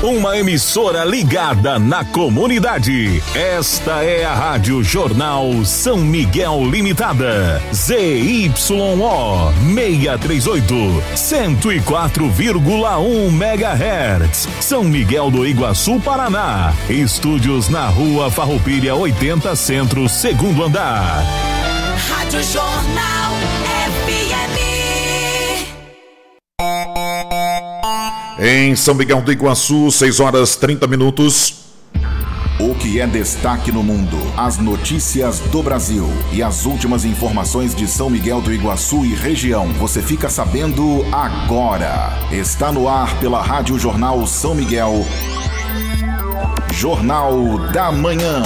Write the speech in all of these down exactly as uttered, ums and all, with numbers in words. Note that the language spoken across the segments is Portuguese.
uma emissora ligada na comunidade. Esta é a Rádio Jornal São Miguel Limitada, Z Y O seiscentos e trinta e oito, cento e quatro vírgula um megahertz, São Miguel do Iguaçu, Paraná. Estúdios na Rua Farroupilha oitenta Centro, segundo andar. Rádio Jornal F M. Em São Miguel do Iguaçu, seis horas trinta minutos. O que é destaque no mundo, as notícias do Brasil e as últimas informações de São Miguel do Iguaçu e região, você fica sabendo agora. Está no ar pela Rádio Jornal São Miguel, Jornal da Manhã.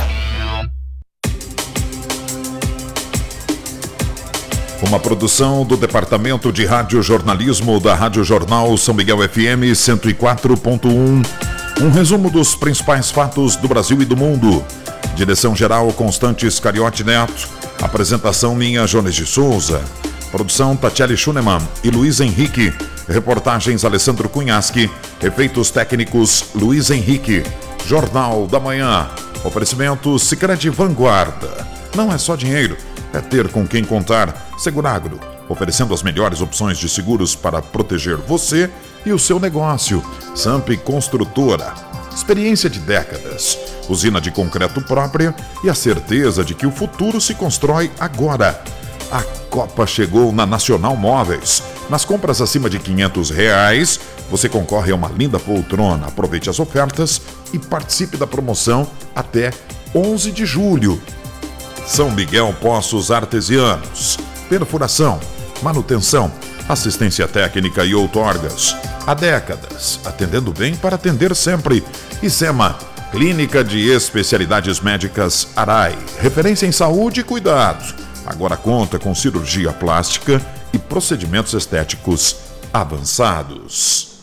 Uma produção do Departamento de Radiojornalismo da Rádio Jornal São Miguel F M cento e quatro ponto um. Um resumo dos principais fatos do Brasil e do mundo. Direção-geral Constantes Cariotti Neto. Apresentação minha, Jones de Souza. Produção Tatiele Schunemann e Luiz Henrique. Reportagens Alessandro Cunhaschi. Efeitos técnicos Luiz Henrique. Jornal da Manhã. Oferecimento Sicredi Vanguarda. Não é só dinheiro, é ter com quem contar. Seguragro, oferecendo as melhores opções de seguros para proteger você e o seu negócio. Samp Construtora, experiência de décadas, usina de concreto própria e a certeza de que o futuro se constrói agora. A Copa chegou na Nacional Móveis. Nas compras acima de quinhentos reais, você concorre a uma linda poltrona. Aproveite as ofertas e participe da promoção até onze de julho. São Miguel Poços Artesianos. Perfuração, manutenção, assistência técnica e outorgas. Há décadas, atendendo bem para atender sempre. ISEMA, Clínica de Especialidades Médicas Arai. Referência em saúde e cuidados. Agora conta com cirurgia plástica e procedimentos estéticos avançados.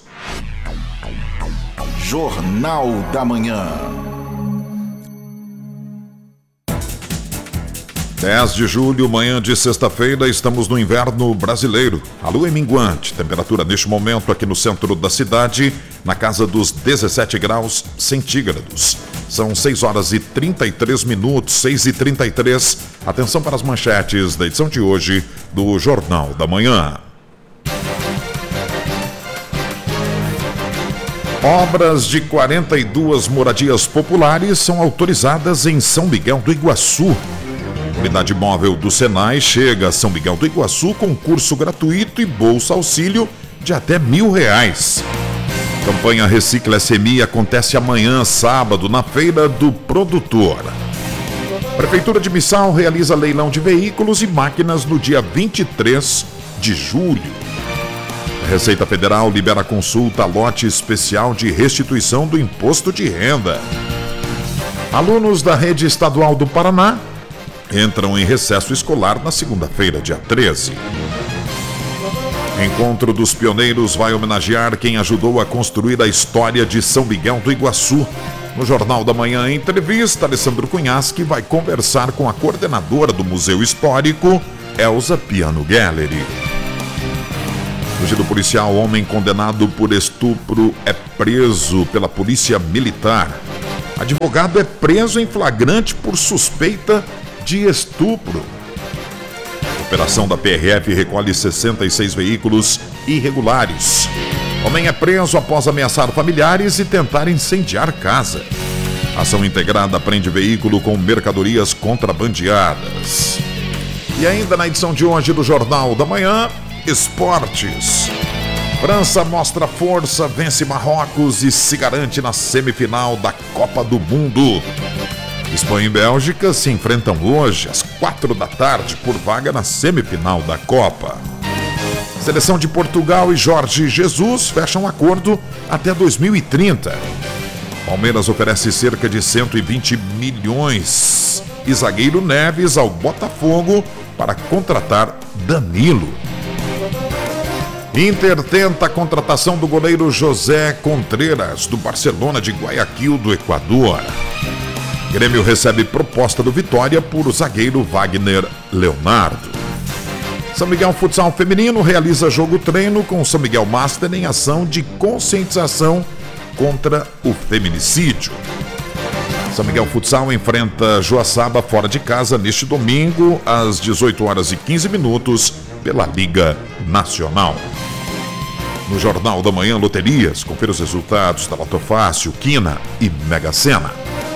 Jornal da Manhã. dez de julho, manhã de sexta-feira, estamos no inverno brasileiro. A lua é minguante, temperatura neste momento aqui no centro da cidade, na casa dos dezessete graus centígrados. São seis horas e trinta e três minutos, seis e trinta e três. Atenção para as manchetes da edição de hoje do Jornal da Manhã. Obras de quarenta e duas moradias populares são autorizadas em São Miguel do Iguaçu. Unidade móvel do Senai chega a São Miguel do Iguaçu com curso gratuito e bolsa auxílio de até mil reais. Campanha Recicla S M I acontece amanhã, sábado, na Feira do Produtor. Prefeitura de Missal realiza leilão de veículos e máquinas no dia vinte e três de julho. Receita Federal libera consulta a lote especial de restituição do imposto de renda. Alunos da Rede Estadual do Paraná entram em recesso escolar na segunda-feira, dia treze. Encontro dos Pioneiros vai homenagear quem ajudou a construir a história de São Miguel do Iguaçu. No Jornal da Manhã, em entrevista, Alessandro Cunhaschi vai conversar com a coordenadora do Museu Histórico, Elza Piano Gallery. Fugido policial, homem condenado por estupro é preso pela Polícia Militar. Advogado é preso em flagrante por suspeita de estupro. Operação da P R F recolhe sessenta e seis veículos irregulares. Homem é preso após ameaçar familiares e tentar incendiar casa. Ação integrada prende veículo com mercadorias contrabandeadas. E ainda na edição de hoje do Jornal da Manhã, esportes. França mostra força, vence Marrocos e se garante na semifinal da Copa do Mundo. Espanha e Bélgica se enfrentam hoje às quatro da tarde por vaga na semifinal da Copa. Seleção de Portugal e Jorge Jesus fecham acordo até dois mil e trinta. Palmeiras oferece cerca de cento e vinte milhões e zagueiro Neves ao Botafogo para contratar Danilo. Inter tenta a contratação do goleiro José Contreras, do Barcelona de Guayaquil, do Equador. Grêmio recebe proposta do Vitória por o zagueiro Wagner Leonardo. São Miguel Futsal Feminino realiza jogo-treino com o São Miguel Master em ação de conscientização contra o feminicídio. São Miguel Futsal enfrenta Joaçaba fora de casa neste domingo, às dezoito horas e quinze minutos, pela Liga Nacional. No Jornal da Manhã, loterias. Confira os resultados da Loto Fácil, Quina e Mega Sena.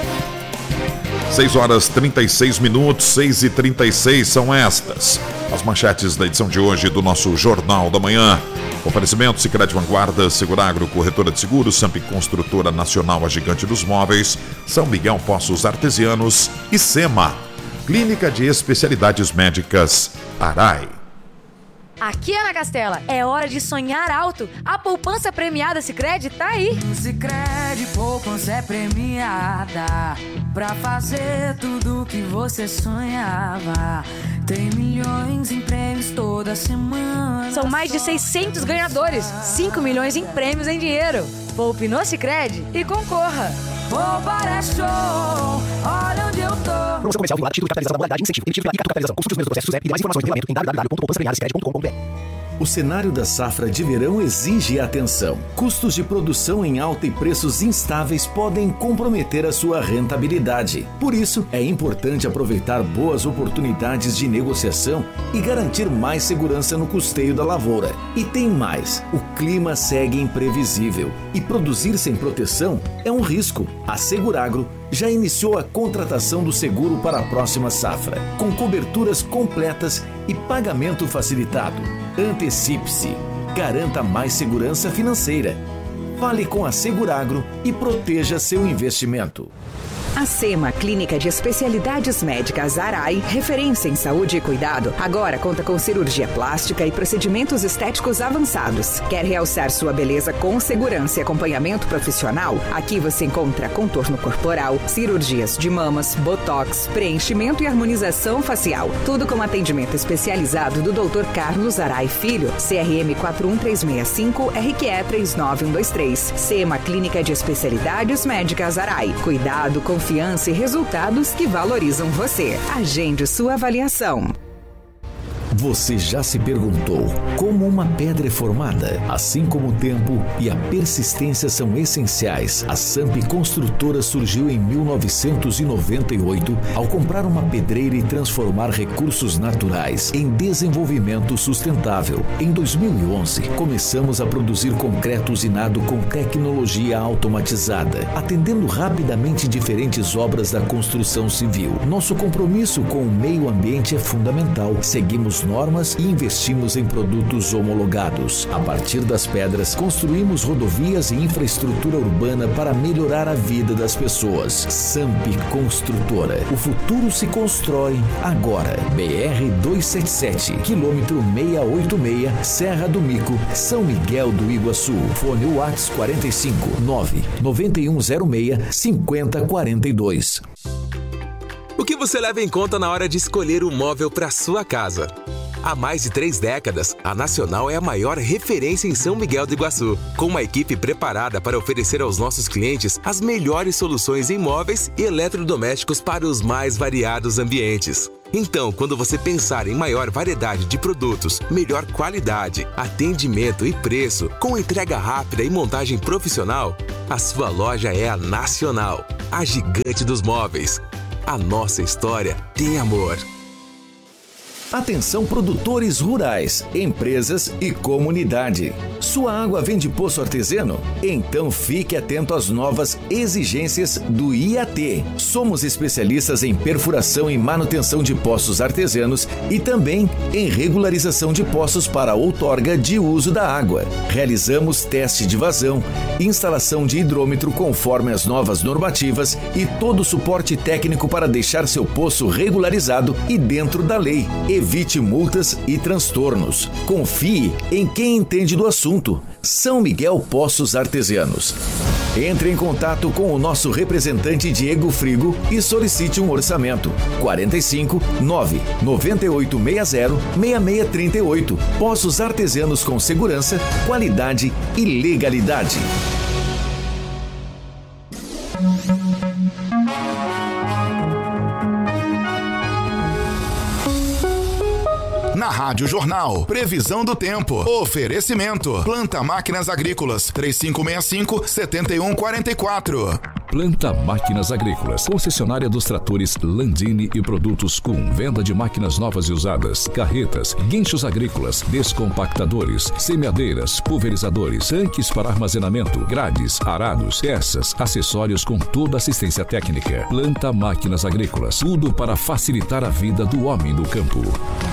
seis horas e trinta e seis minutos, seis e trinta e seis são estas as manchetes da edição de hoje do nosso Jornal da Manhã. Oferecimento Sicredi Vanguarda, Seguragro, Corretora de Seguros, Samp Construtora Nacional, a gigante dos móveis, São Miguel Poços Artesianos e SEMA, Clínica de Especialidades Médicas, Arai. Aqui, Ana Castela, é hora de sonhar alto. A poupança premiada Sicredi tá aí. Sicredi poupança é premiada pra fazer tudo que você sonhava. Tem milhões em prêmios toda semana. São mais de seiscentos ganhadores, cinco milhões em prêmios em dinheiro. Poupe no Sicredi e concorra. Poupar é show, olha onde eu tô. Promoção comercial vinculada, título de capitalização da modalidade, incentivo, emitido pela I C A Capitalização. Consulte os meus processos e mais informações no regulamento em w w w ponto poupança premiada sicredi ponto com ponto b r. O cenário da safra de verão exige atenção. Custos de produção em alta e preços instáveis podem comprometer a sua rentabilidade. Por isso, é importante aproveitar boas oportunidades de negociação e garantir mais segurança no custeio da lavoura. E tem mais, o clima segue imprevisível e produzir sem proteção é um risco. A Seguragro já iniciou a contratação do seguro para a próxima safra, com coberturas completas e pagamento facilitado. Antecipe-se. Garanta mais segurança financeira. Fale com a Seguragro e proteja seu investimento. A SEMA, Clínica de Especialidades Médicas Arai, referência em saúde e cuidado, agora conta com cirurgia plástica e procedimentos estéticos avançados. Quer realçar sua beleza com segurança e acompanhamento profissional? Aqui você encontra contorno corporal, cirurgias de mamas, botox, preenchimento e harmonização facial. Tudo com atendimento especializado do doutor Carlos Arai Filho, C R M quatro um três seis cinco, R Q E três nove um dois três. SEMA, Clínica de Especialidades Médicas Arai. Cuidado, confiança Confiança e resultados que valorizam você. Agende sua avaliação. Você já se perguntou como uma pedra é formada? Assim como o tempo e a persistência são essenciais, a Samp Construtora surgiu em mil novecentos e noventa e oito ao comprar uma pedreira e transformar recursos naturais em desenvolvimento sustentável. Em dois mil e onze, começamos a produzir concreto usinado com tecnologia automatizada, atendendo rapidamente diferentes obras da construção civil. Nosso compromisso com o meio ambiente é fundamental. Seguimos normas e investimos em produtos homologados. A partir das pedras, construímos rodovias e infraestrutura urbana para melhorar a vida das pessoas. Samp Construtora. O futuro se constrói agora. B R duzentos e setenta e sete, quilômetro seiscentos e oitenta e seis, Serra do Mico, São Miguel do Iguaçu. Fone WhatsApp quarenta e cinco, nove nove um zero seis, cinco zero quatro dois. O que você leva em conta na hora de escolher um móvel para sua casa? Há mais de três décadas, a Nacional é a maior referência em São Miguel do Iguaçu, com uma equipe preparada para oferecer aos nossos clientes as melhores soluções em móveis e eletrodomésticos para os mais variados ambientes. Então, quando você pensar em maior variedade de produtos, melhor qualidade, atendimento e preço, com entrega rápida e montagem profissional, a sua loja é a Nacional, a gigante dos móveis. A nossa história tem amor. Atenção produtores rurais, empresas e comunidade. Sua água vem de poço artesiano? Então fique atento às novas exigências do I A T. Somos especialistas em perfuração e manutenção de poços artesianos e também em regularização de poços para outorga de uso da água. Realizamos teste de vazão, instalação de hidrômetro conforme as novas normativas e todo o suporte técnico para deixar seu poço regularizado e dentro da lei. Evite multas e transtornos. Confie em quem entende do assunto. São Miguel Poços Artesianos. Entre em contato com o nosso representante Diego Frigo e solicite um orçamento. quarenta e cinco, nove nove oito seis zero, seis seis três oito. Poços Artesianos com segurança, qualidade e legalidade. Na rádio Rádio Jornal. Previsão do tempo. Oferecimento. Planta Máquinas Agrícolas. três cinco seis cinco, sete um quatro quatro. Planta Máquinas Agrícolas. Concessionária dos tratores Landini e produtos com venda de máquinas novas e usadas, carretas, guinchos agrícolas, descompactadores, semeadeiras, pulverizadores, tanques para armazenamento, grades, arados, peças, acessórios com toda assistência técnica. Planta Máquinas Agrícolas. Tudo para facilitar a vida do homem do campo.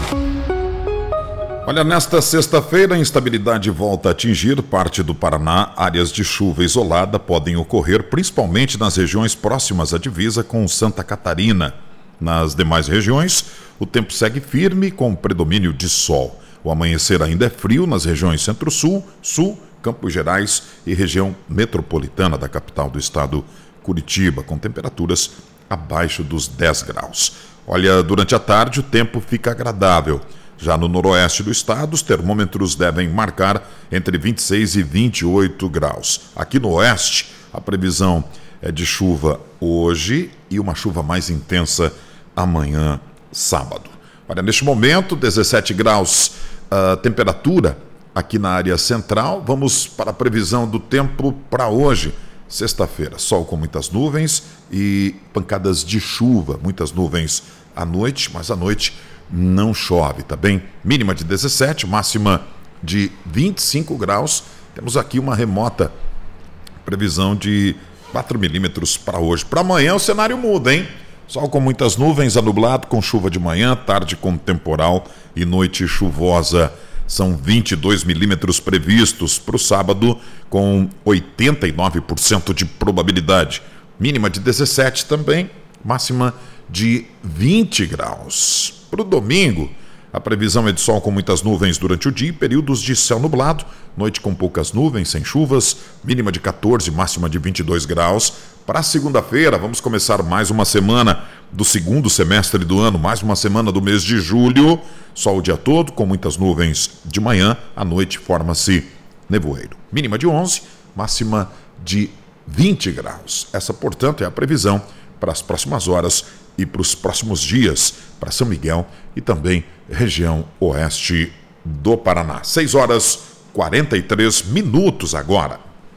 Olha, nesta sexta-feira, a instabilidade volta a atingir parte do Paraná. Áreas de chuva isolada podem ocorrer, principalmente nas regiões próximas à divisa com Santa Catarina. Nas demais regiões, o tempo segue firme com predomínio de sol. O amanhecer ainda é frio nas regiões Centro-Sul, Sul, Campos Gerais e região metropolitana da capital do estado, Curitiba, com temperaturas abaixo dos dez graus. Olha, durante a tarde o tempo fica agradável. Já no noroeste do estado, os termômetros devem marcar entre vinte e seis e vinte e oito graus. Aqui no oeste, a previsão é de chuva hoje e uma chuva mais intensa amanhã, sábado. Olha, neste momento, dezessete graus a temperatura aqui na área central. Vamos para a previsão do tempo para hoje, sexta-feira. Sol com muitas nuvens e pancadas de chuva, muitas nuvens à noite, mas à noite não chove, tá bem? Mínima de dezessete, máxima de vinte e cinco graus. Temos aqui uma remota previsão de quatro milímetros para hoje. Para amanhã o cenário muda, hein? Sol com muitas nuvens, anublado, com chuva de manhã, tarde com temporal e noite chuvosa. São vinte e dois milímetros previstos para o sábado, com oitenta e nove por cento de probabilidade. Mínima de dezessete também, máxima de vinte graus. Para o domingo, a previsão é de sol com muitas nuvens durante o dia, períodos de céu nublado, noite com poucas nuvens, sem chuvas, mínima de quatorze, máxima de vinte e dois graus. Para a segunda-feira, vamos começar mais uma semana do segundo semestre do ano, mais uma semana do mês de julho. Sol o dia todo, com muitas nuvens de manhã, à noite forma-se nevoeiro. Mínima de onze, máxima de vinte graus. Essa, portanto, é a previsão para as próximas horas e para os próximos dias para São Miguel e também região oeste do Paraná. seis horas e quarenta e três minutos agora.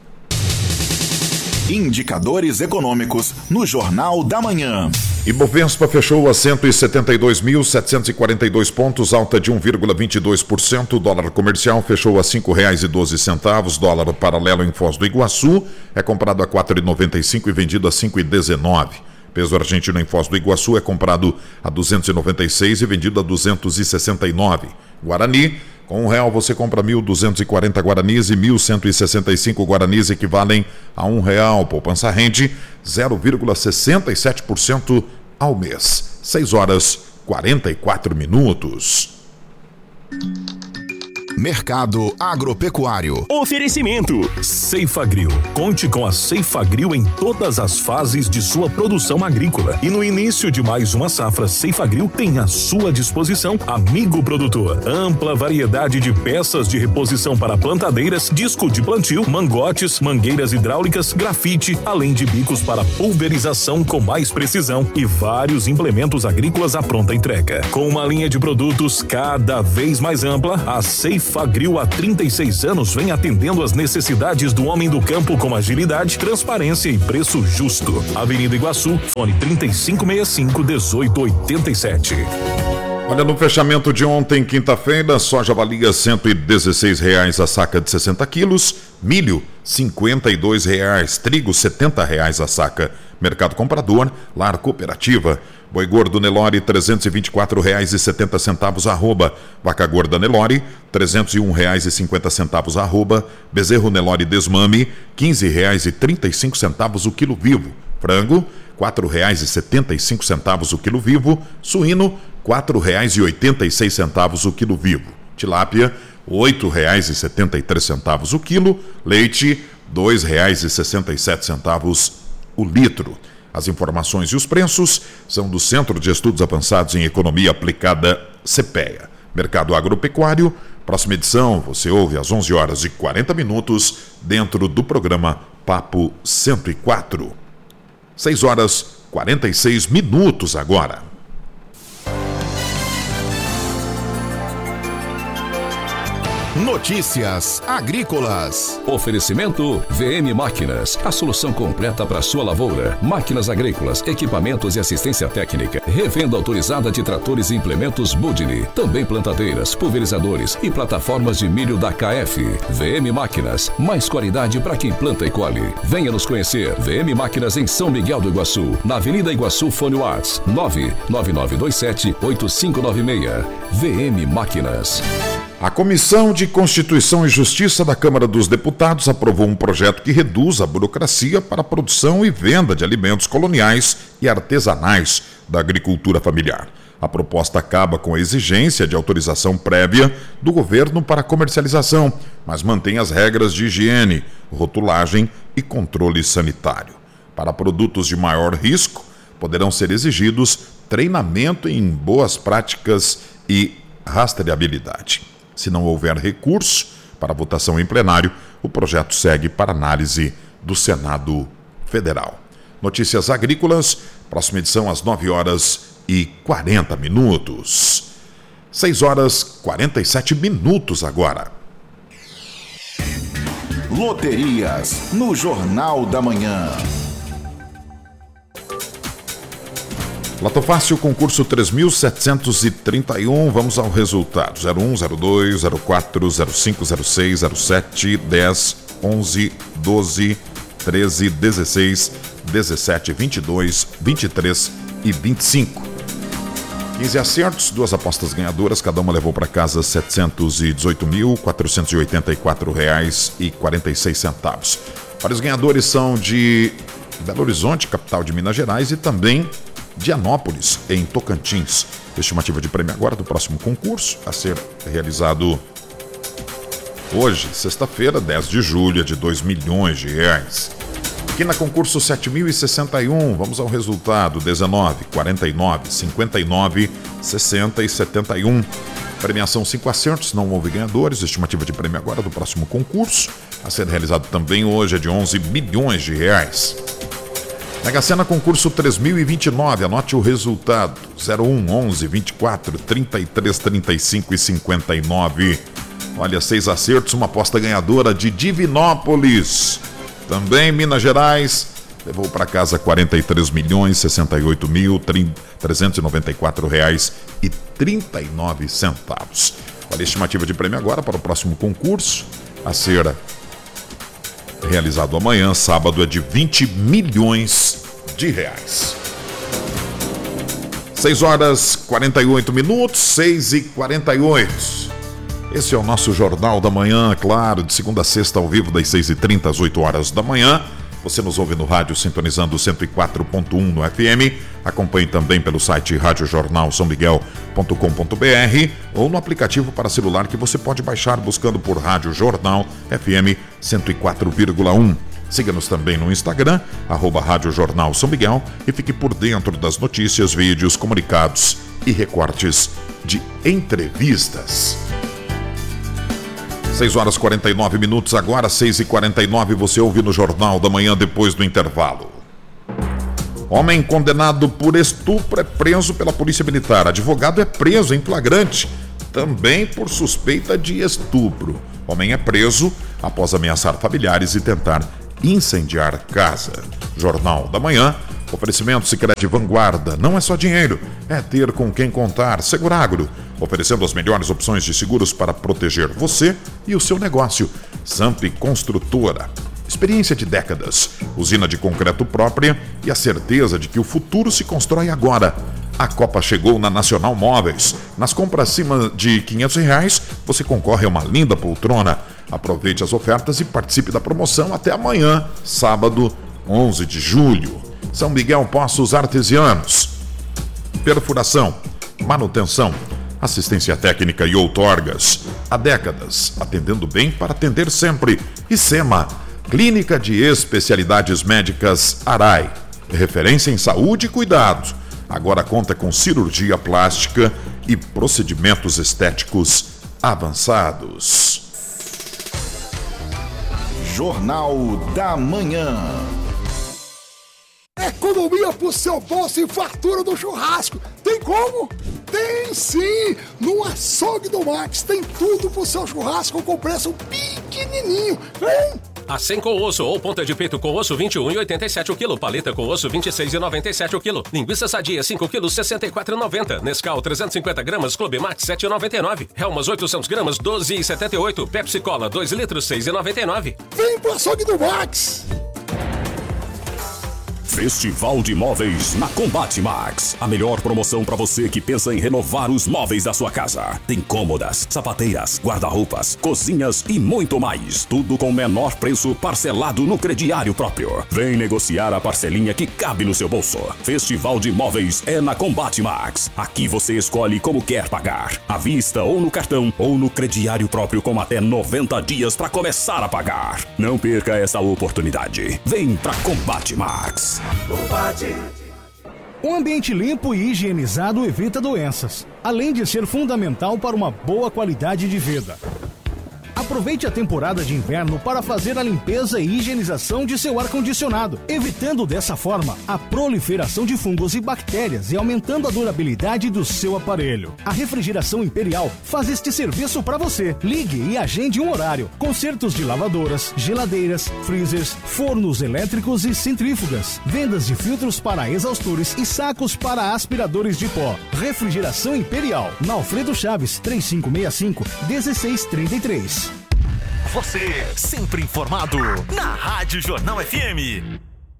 Indicadores econômicos no Jornal da Manhã. Ibovespa fechou a cento e setenta e dois mil, setecentos e quarenta e dois pontos, alta de um vírgula vinte e dois por cento. O dólar comercial fechou a cinco reais e doze centavos. Dólar paralelo em Foz do Iguaçu é comprado a quatro reais e noventa e cinco centavos e vendido a cinco reais e dezenove centavos. Peso argentino em Foz do Iguaçu é comprado a duzentos e noventa e seis e vendido a duzentos e sessenta e nove. Guarani, com um real você compra mil duzentos e quarenta guaranis e mil cento e sessenta e cinco guaranis equivalem a um real. Poupança rende zero vírgula sessenta e sete por cento ao mês. seis horas e quarenta e quatro minutos. Mercado Agropecuário. Oferecimento Ceifagrill. Conte com a Ceifagrill em todas as fases de sua produção agrícola. E no início de mais uma safra, Ceifagrill tem à sua disposição, amigo produtor, ampla variedade de peças de reposição para plantadeiras, disco de plantio, mangotes, mangueiras hidráulicas, grafite, além de bicos para pulverização com mais precisão e vários implementos agrícolas à pronta entrega. Com uma linha de produtos cada vez mais ampla, a Ceifagrill Ceifagrill há trinta e seis anos vem atendendo às necessidades do homem do campo com agilidade, transparência e preço justo. Avenida Iguaçu, fone trinta e cinco sessenta e cinco, dezoito oitenta e sete. Olha, no fechamento de ontem, quinta-feira, soja valia cento e dezesseis reais a saca de sessenta quilos, milho cinquenta e dois reais, trigo setenta reais a saca. Mercado comprador, Lar Cooperativa. Boi gordo Nelore, trezentos e vinte e quatro reais e setenta centavos arroba. Vaca gorda Nelore, trezentos e um reais e cinquenta centavos arroba. Bezerro Nelore Desmame, quinze reais e trinta e cinco centavos o quilo vivo. Frango, quatro reais e setenta e cinco centavos o quilo vivo. Suíno, quatro reais e oitenta e seis centavos o quilo vivo. Tilápia, oito reais e setenta e três centavos o quilo. Leite, dois reais e sessenta e sete centavos o litro. As informações e os preços são do Centro de Estudos Avançados em Economia Aplicada, CEPEA. Mercado Agropecuário, próxima edição você ouve às onze horas e quarenta minutos dentro do programa Papo cento e quatro. seis horas e quarenta e seis minutos agora. Notícias agrícolas. Oferecimento V M Máquinas, a solução completa para sua lavoura. Máquinas agrícolas, equipamentos e assistência técnica. Revenda autorizada de tratores e implementos Budini. Também plantadeiras, pulverizadores e plataformas de milho da K F. V M Máquinas, mais qualidade para quem planta e colhe. Venha nos conhecer. V M Máquinas em São Miguel do Iguaçu, na Avenida Iguaçu, Fone Whats nove nove nove dois sete oito cinco nove seis. V M Máquinas. A Comissão de Constituição e Justiça da Câmara dos Deputados aprovou um projeto que reduz a burocracia para a produção e venda de alimentos coloniais e artesanais da agricultura familiar. A proposta acaba com a exigência de autorização prévia do governo para comercialização, mas mantém as regras de higiene, rotulagem e controle sanitário. Para produtos de maior risco, poderão ser exigidos treinamento em boas práticas e rastreabilidade. Se não houver recurso para votação em plenário, o projeto segue para análise do Senado Federal. Notícias agrícolas, próxima edição às nove horas e quarenta minutos. seis horas e quarenta e sete minutos agora. Loterias no Jornal da Manhã. Loto Fácil, concurso três mil setecentos e trinta e um, vamos ao resultado. zero um, zero dois, zero quatro, zero cinco, zero seis, zero sete, dez, onze, doze, treze, dezesseis, dezessete, vinte e dois, vinte e três e vinte e cinco. quinze acertos, duas apostas ganhadoras, cada uma levou para casa setecentos e dezoito mil, quatrocentos e oitenta e quatro reais e quarenta e seis centavos. Vários ganhadores são de Belo Horizonte, capital de Minas Gerais, e também de Anópolis, em Tocantins. Estimativa de prêmio agora do próximo concurso, a ser realizado hoje, sexta-feira, dez de julho, é de dois milhões de reais. Aqui na concurso sete mil e sessenta e um, vamos ao resultado: dezenove, quarenta e nove, cinquenta e nove, sessenta e setenta e um. Premiação cinco acertos, não houve ganhadores. Estimativa de prêmio agora do próximo concurso, a ser realizado também hoje, é de onze milhões de reais. Mega Sena, concurso três mil e vinte e nove, anote o resultado: zero um, onze, vinte e quatro, trinta e três, trinta e cinco e cinquenta e nove. Olha, seis acertos, uma aposta ganhadora de Divinópolis, também Minas Gerais, levou para casa quarenta e três milhões, sessenta e oito mil, trezentos e noventa e quatro reais e trinta e nove centavos. Olha, a estimativa de prêmio agora para o próximo concurso, a ser realizado amanhã, sábado, é de vinte milhões de reais. seis horas e quarenta e oito minutos, seis e quarenta e oito. Esse é o nosso Jornal da Manhã, claro, de segunda a sexta ao vivo, das seis e trinta às oito horas da manhã. Você nos ouve no rádio sintonizando cento e quatro ponto um no F M. Acompanhe também pelo site rádio jornal são miguel ponto com ponto b r ou no aplicativo para celular que você pode baixar buscando por Rádio Jornal F M cento e quatro vírgula um. Siga-nos também no Instagram, arroba Rádio Jornal São Miguel, e fique por dentro das notícias, vídeos, comunicados e recortes de entrevistas. seis horas e quarenta e nove minutos agora, seis e quarenta e nove, você ouve no Jornal da Manhã depois do intervalo. Homem condenado por estupro é preso pela Polícia Militar. Advogado é preso em flagrante, também por suspeita de estupro. Homem é preso após ameaçar familiares e tentar incendiar casa. Jornal da Manhã, oferecimento Sicredi Vanguarda. Não é só dinheiro, é ter com quem contar. Seguragro, oferecendo as melhores opções de seguros para proteger você e o seu negócio. Samp Construtora, experiência de décadas, usina de concreto própria e a certeza de que o futuro se constrói agora. A Copa chegou na Nacional Móveis. Nas compras acima de quinhentos reais, você concorre a uma linda poltrona. Aproveite as ofertas e participe da promoção até amanhã, sábado, onze de julho. São Miguel Poços Artesianos. Perfuração, manutenção, assistência técnica e outorgas. Há décadas, atendendo bem para atender sempre. E SEMA, Clínica de Especialidades Médicas Arai. Referência em saúde e cuidado. Agora conta com cirurgia plástica e procedimentos estéticos avançados. Jornal da Manhã. Economia pro seu bolso e fartura do churrasco. Tem como? Tem sim! No Açougue do Max tem tudo pro seu churrasco com preço pequenininho. Vem! Acém com osso ou ponta de peito com osso vinte e um reais e oitenta e sete centavos o quilo. Paleta com osso vinte e seis reais e noventa e sete centavos o quilo. Linguiça sadia cinco quilos sessenta e quatro reais e noventa centavos. Nescau trezentos e cinquenta gramas Clube Max sete reais e noventa e nove centavos. Helmas oitocentos gramas doze reais e setenta e oito centavos. Pepsi Cola dois litros seis reais e noventa e nove centavos. Vem pro Açougue do Max! Festival de Móveis na Combate Max. A melhor promoção para você que pensa em renovar os móveis da sua casa. Tem cômodas, sapateiras, guarda-roupas, cozinhas e muito mais. Tudo com o menor preço parcelado no crediário próprio. Vem negociar a parcelinha que cabe no seu bolso. Festival de Móveis é na Combate Max. Aqui você escolhe como quer pagar. À vista ou no cartão ou no crediário próprio com até noventa dias para começar a pagar. Não perca essa oportunidade. Vem pra Combate Max. Combate. Um ambiente limpo e higienizado evita doenças, além de ser fundamental para uma boa qualidade de vida. Aproveite a temporada de inverno para fazer a limpeza e higienização de seu ar-condicionado, evitando dessa forma a proliferação de fungos e bactérias e aumentando a durabilidade do seu aparelho. A Refrigeração Imperial faz este serviço para você. Ligue e agende um horário. Consertos de lavadoras, geladeiras, freezers, fornos elétricos e centrífugas. Vendas de filtros para exaustores e sacos para aspiradores de pó. Refrigeração Imperial, na Alfredo Chaves, três cinco seis cinco, um seis três três. Você sempre informado na Rádio Jornal F M.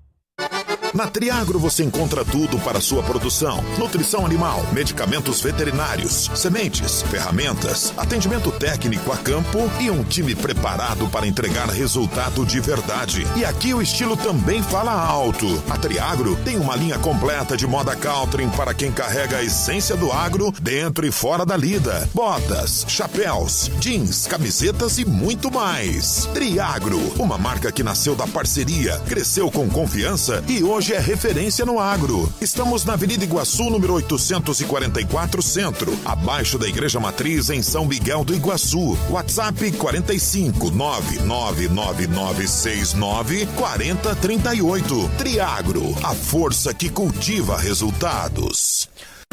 Na Triagro você encontra tudo para sua produção: nutrição animal, medicamentos veterinários, sementes, ferramentas, atendimento técnico a campo e um time preparado para entregar resultado de verdade. E aqui o estilo também fala alto. A Triagro tem uma linha completa de moda country para quem carrega a essência do agro dentro e fora da lida. Botas, chapéus, jeans, camisetas e muito mais. Triagro, uma marca que nasceu da parceria, cresceu com confiança e hoje é referência no agro. Estamos na Avenida Iguaçu, número oitocentos e quarenta e quatro, Centro, abaixo da Igreja Matriz, em São Miguel do Iguaçu. WhatsApp quarenta e cinco, nove nove nove nove seis nove, quatro zero três oito. Triagro, a força que cultiva resultados.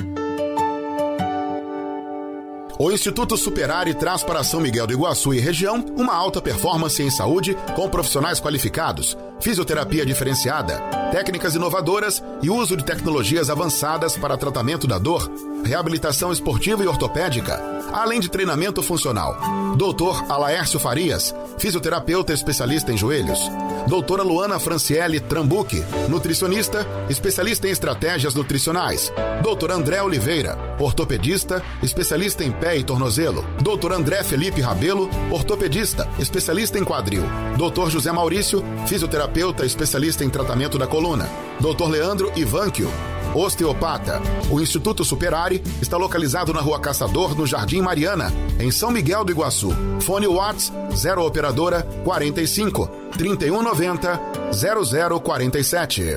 O Instituto Superare traz para São Miguel do Iguaçu e região uma alta performance em saúde com profissionais qualificados, fisioterapia diferenciada, técnicas inovadoras e uso de tecnologias avançadas para tratamento da dor, reabilitação esportiva e ortopédica, além de treinamento funcional. doutor Alaércio Farias, fisioterapeuta especialista em joelhos. doutora Luana Franciele Trambuque, nutricionista, especialista em estratégias nutricionais. doutor André Oliveira, ortopedista, especialista em pé e tornozelo. doutor André Felipe Rabelo, ortopedista, especialista em quadril. doutor José Maurício, fisioterapeuta, especialista em tratamento da coluna. doutor Leandro Ivanquio, osteopata. O Instituto Superare está localizado na Rua Caçador, no Jardim Mariana, em São Miguel do Iguaçu. Fone Whats zero operadora quarenta e cinco, trinta e um noventa, zero zero quarenta e sete.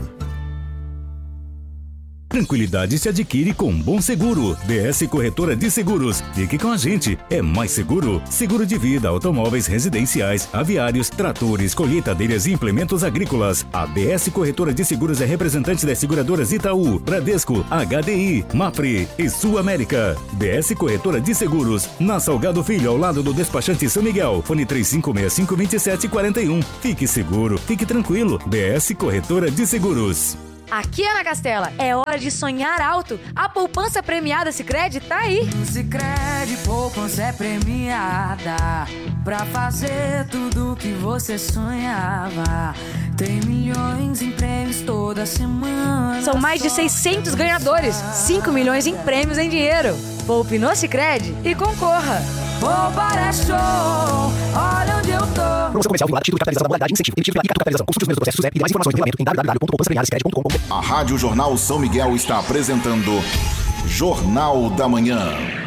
Tranquilidade se adquire com Bom Seguro. B S Corretora de Seguros. Fique com a gente. É mais seguro. Seguro de vida, automóveis residenciais, aviários, tratores, colheitadeiras e implementos agrícolas. A B S Corretora de Seguros é representante das seguradoras Itaú, Bradesco, H D I, Mapre e Sul América. B S Corretora de Seguros. Na Salgado Filho, ao lado do despachante São Miguel. Fone três cinco seis cinco, dois sete quatro um. Fique seguro. Fique tranquilo. B S Corretora de Seguros. Aqui, Ana Castela, é hora de sonhar alto. A poupança premiada Sicredi tá aí. Sicredi, poupança é premiada pra fazer tudo que você sonhava. Tem milhões em prêmios toda semana. São mais de seiscentos ganhadores, cinco milhões em prêmios em dinheiro. Poupe no Sicredi e concorra. Poupar é show, olha onde eu tô. Promoção comercial vinculada, título de capitalização da modalidade incentivo. Emitido pela Capitalização. Consulte os meus processos e mais informações no regulamento em w w w ponto poupança premiada sicredi ponto com ponto b r. A Rádio Jornal São Miguel está apresentando Jornal da Manhã.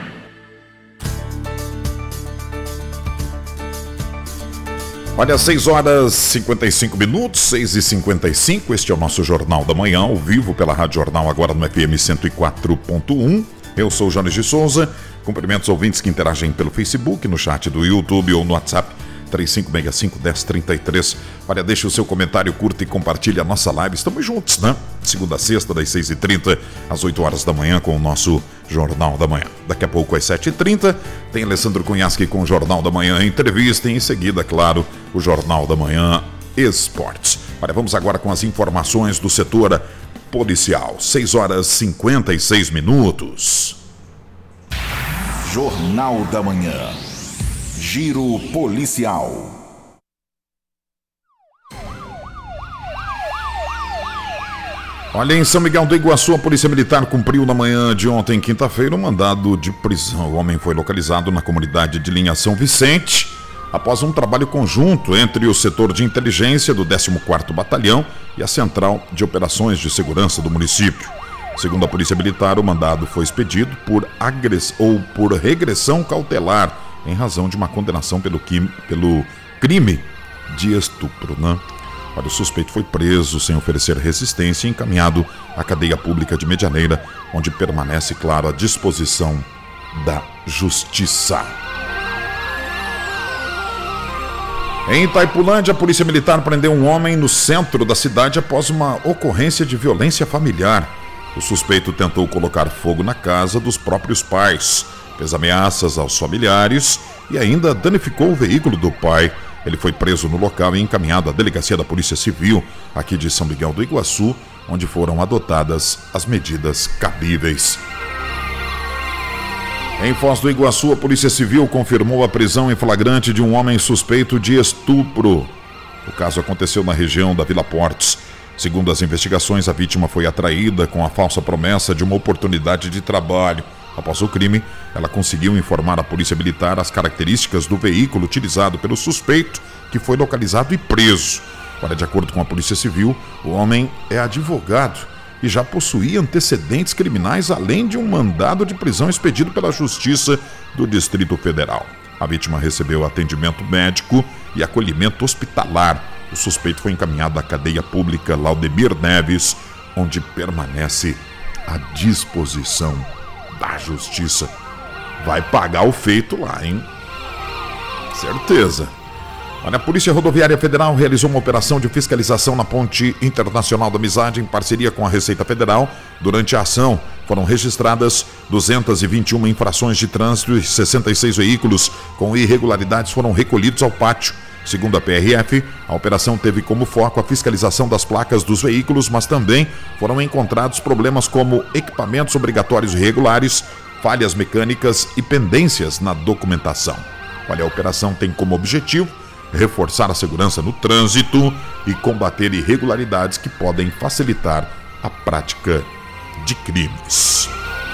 Olha, seis horas e cinquenta e cinco minutos, seis e cinquenta e cinco. Este é o nosso Jornal da Manhã, ao vivo pela Rádio Jornal, agora no F M cento e quatro ponto um. Eu sou o Jones de Souza. Cumprimento os ouvintes que interagem pelo Facebook, no chat do YouTube ou no WhatsApp três cinco seis cinco, um zero três três. Olha, deixa o seu comentário, curta e compartilha a nossa live. Estamos juntos, né? segunda a sexta, das seis e trinta às oito horas da manhã, com o nosso Jornal da Manhã. Daqui a pouco, às sete e trinta, tem Alessandro Cunhasque com o Jornal da Manhã Entrevista, e em seguida, claro, o Jornal da Manhã Esportes. Olha, vamos agora com as informações do setor policial. seis horas e cinquenta e seis minutos. Jornal da Manhã. Giro policial. Olha, em São Miguel do Iguaçu, a Polícia Militar cumpriu na manhã de ontem, quinta-feira, um mandado de prisão. O homem foi localizado na comunidade de Linha São Vicente, após um trabalho conjunto entre o setor de inteligência do décimo quarto Batalhão e a Central de Operações de Segurança do município. Segundo a Polícia Militar, o mandado foi expedido por agress... ou por regressão cautelar, em razão de uma condenação pelo, quim... pelo crime de estupro, né? O suspeito foi preso sem oferecer resistência e encaminhado à cadeia pública de Medianeira, onde permanece, claro, à disposição da Justiça. Em Itaipulândia, a Polícia Militar prendeu um homem no centro da cidade após uma ocorrência de violência familiar. O suspeito tentou colocar fogo na casa dos próprios pais, fez ameaças aos familiares e ainda danificou o veículo do pai. Ele foi preso no local e encaminhado à Delegacia da Polícia Civil, aqui de São Miguel do Iguaçu, onde foram adotadas as medidas cabíveis. Em Foz do Iguaçu, a Polícia Civil confirmou a prisão em flagrante de um homem suspeito de estupro. O caso aconteceu na região da Vila Portes. Segundo as investigações, a vítima foi atraída com a falsa promessa de uma oportunidade de trabalho. Após o crime, ela conseguiu informar a Polícia Militar as características do veículo utilizado pelo suspeito, que foi localizado e preso. Olha, de acordo com a Polícia Civil, o homem é advogado e já possuía antecedentes criminais, além de um mandado de prisão expedido pela Justiça do Distrito Federal. A vítima recebeu atendimento médico e acolhimento hospitalar. O suspeito foi encaminhado à cadeia pública Laudemir Neves, onde permanece à disposição da Justiça. Vai pagar o feito lá, hein? Certeza. Olha, a Polícia Rodoviária Federal realizou uma operação de fiscalização na Ponte Internacional da Amizade em parceria com a Receita Federal. Durante a ação, foram registradas duzentas e vinte e uma infrações de trânsito e sessenta e seis veículos com irregularidades foram recolhidos ao pátio. Segundo a P R F, a operação teve como foco a fiscalização das placas dos veículos, mas também foram encontrados problemas como equipamentos obrigatórios irregulares, falhas mecânicas e pendências na documentação. Olha, a operação tem como objetivo reforçar a segurança no trânsito e combater irregularidades que podem facilitar a prática de crimes.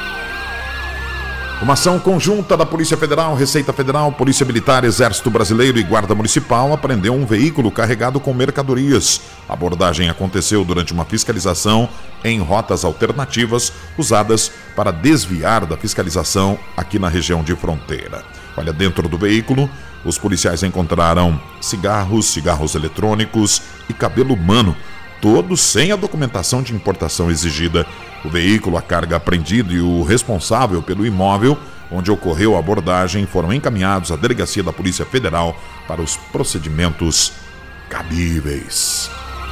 Uma ação conjunta da Polícia Federal, Receita Federal, Polícia Militar, Exército Brasileiro e Guarda Municipal apreendeu um veículo carregado com mercadorias. A abordagem aconteceu durante uma fiscalização em rotas alternativas usadas para desviar da fiscalização aqui na região de fronteira. Olha, dentro do veículo, os policiais encontraram cigarros, cigarros eletrônicos e cabelo humano, todos sem a documentação de importação exigida. O veículo, a carga apreendida e o responsável pelo imóvel onde ocorreu a abordagem foram encaminhados à Delegacia da Polícia Federal para os procedimentos cabíveis.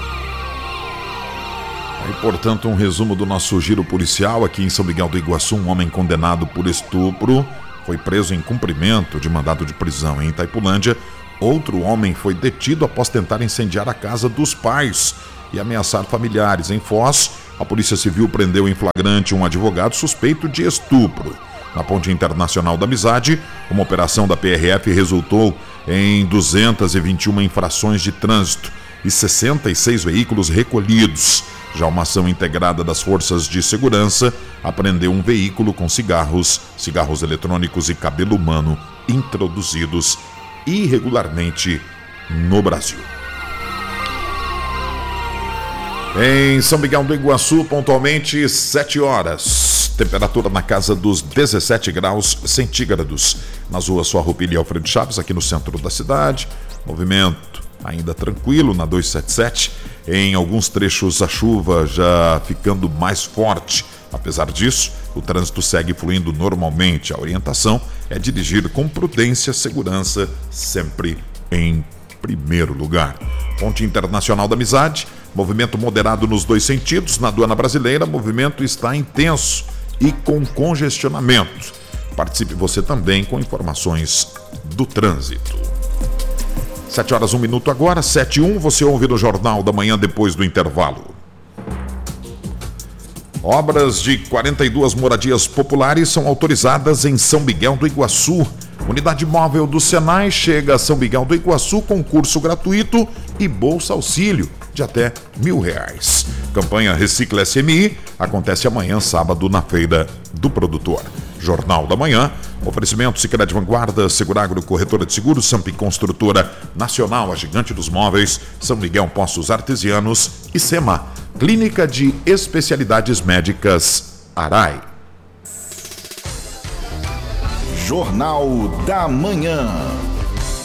Aí, portanto, um resumo do nosso giro policial aqui em São Miguel do Iguaçu. Um homem condenado por estupro foi preso em cumprimento de mandado de prisão. Em Itaipulândia, outro homem foi detido após tentar incendiar a casa dos pais e ameaçar familiares. Em Foz, a Polícia Civil prendeu em flagrante um advogado suspeito de estupro. Na Ponte Internacional da Amizade, uma operação da P R F resultou em duzentas e vinte e uma infrações de trânsito e sessenta e seis veículos recolhidos. Já uma ação integrada das forças de segurança apreendeu um veículo com cigarros, cigarros eletrônicos e cabelo humano introduzidos irregularmente no Brasil. Em São Miguel do Iguaçu, pontualmente sete horas. Temperatura na casa dos dezessete graus centígrados. Nas ruas Farroupilha e Alfredo Chaves, aqui no centro da cidade. Movimento ainda tranquilo na duzentos e setenta e sete. Em alguns trechos a chuva já ficando mais forte. Apesar disso, o trânsito segue fluindo normalmente. A orientação é dirigir com prudência, segurança, sempre em primeiro lugar. Ponte Internacional da Amizade, movimento moderado nos dois sentidos. Na aduana brasileira, movimento está intenso e com congestionamento. Participe você também com informações do trânsito. sete horas, um minuto agora, sete e um, você ouve no Jornal da Manhã depois do intervalo. Obras de quarenta e duas moradias populares são autorizadas em São Miguel do Iguaçu. Unidade móvel do Senai chega a São Miguel do Iguaçu com curso gratuito e bolsa auxílio de até mil reais. Campanha Recicla S M I acontece amanhã, sábado, na Feira do Produtor. Jornal da Manhã, oferecimento Sicredi Vanguarda, Seguragro, Corretora de Seguros, Sampi Construtora Nacional, a Gigante dos Móveis, São Miguel Poços Artesianos e SEMA, Clínica de Especialidades Médicas Arai. Jornal da Manhã.